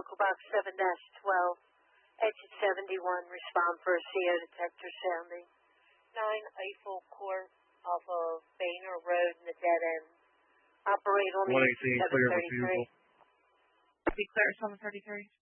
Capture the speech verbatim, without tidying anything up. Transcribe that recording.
local box seven dash twelve, exit seventy-one, respond for a C O detector sounding. nine Eiffel Court off of Boehner Road in the dead end. Operate on the one eighteen, clear seven thirty-three. refusal. Be clear at seven thirty-three.